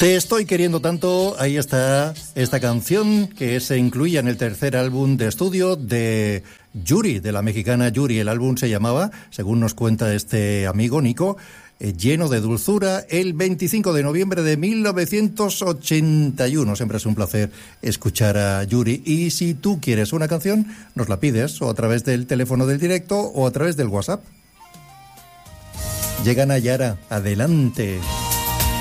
Te estoy queriendo tanto, ahí está esta canción que se incluía en el tercer álbum de estudio de Yuri, de la mexicana Yuri. El álbum se llamaba, según nos cuenta este amigo Nico, Lleno de dulzura, el 25 de noviembre de 1981. Siempre es un placer escuchar a Yuri. Y si tú quieres una canción, nos la pides o a través del teléfono del directo o a través del WhatsApp. Llega Nayara, adelante.